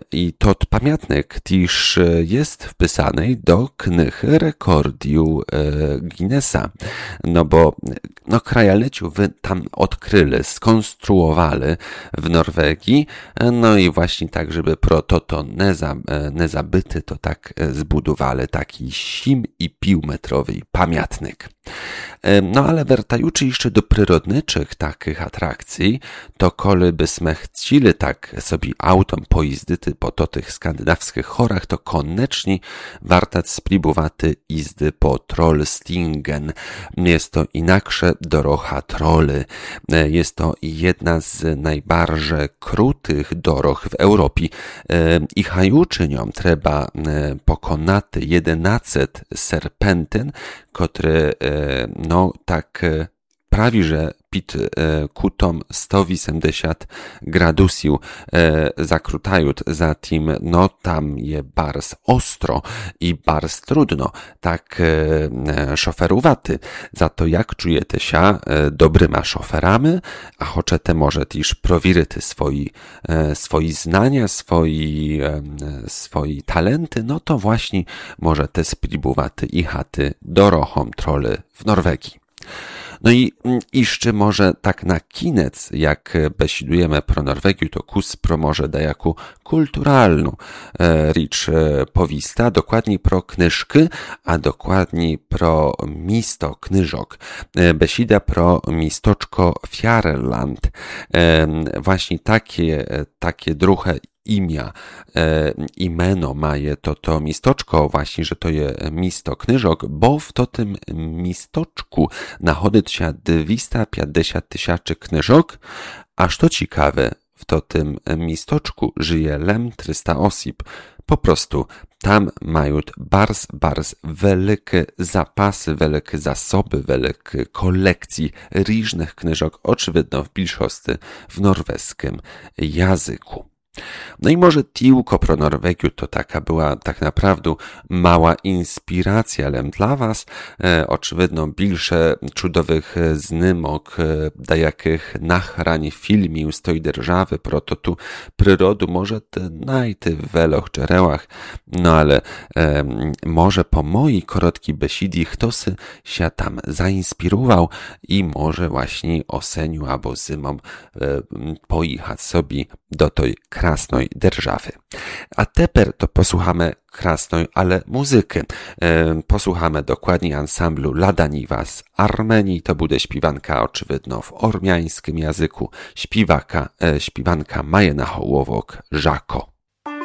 I tot pamiętnik też jest wpisany do Knihy Rekordiu Guinnessa. No bo krajaleciu wy tam odkryli, skonstruowali w Norwegii, no i właśnie tak, żeby pro to nezabyty, to tak zbudowali taki 7,5-metrowy pamiętnik. No ale wracając jeszcze do przyrodniczych takich atrakcji, to kole byśmy chcieli tak sobie autem pojeździć po tych skandynawskich chorach, to koniecznie warto spróbować jizdy po Trollstingen. Jest to inaksze dorocha Trolly. Jest to jedna z najbardziej krutych dorog w Europie. I hajuczy nią trzeba pokonać 11 serpentyn, które no tak prawie że pід kutом 180 gradusів zakrutaють, zatim no tam je bars ostro i bars trudno tak szoferowaty. Za to jak czujecie się dobryma szoferami, a chcecie może też prowierzyć swoje znania, swoje talenty, no to właśnie możecie spróbować jechać dorochą Trolly w Norwegii. No i jeszcze może tak na kinec, jak besidujemy pro Norwegiu, to kus pro może dajaku kulturalną rzecz powista, dokładniej pro knyżki, a dokładniej pro misto knyżok. Besida pro mistoczko Fjarland. Właśnie takie drugie imeno maje to mistoczko, właśnie, że to je misto knyżok, bo w tym mistoczku nachodzi się 250 tysięcy knyżok, a co ciekawe, w tym mistoczku żyje 300 osób. Po prostu tam mają bardzo wielkie zapasy, wielkie zasoby, wielkie kolekcji różnych knyżok, oczywiście w większości w norweskim języku. No i może tylko pro Norwegiu to taka była tak naprawdę mała inspiracja, ale dla was oczywiście większe cudowych znymok, dajakich nachrań filmił z tej держаwy, proto tu przyrodu może najty w weloch czerełach, no ale może po mojej krótkiej besidi ktoś się tam zainspirował i może właśnie oseniu albo zimą pojechać sobie do tej krasnej держаwy. A teraz to posłuchamy krasnej, ale muzyki. Posłuchamy dokładnie ansamblu Ladaniwa z Armenii. To będzie śpiewanka oczywiście w ormiańskim języku. Śpiewanka Majena Hołowok Żako.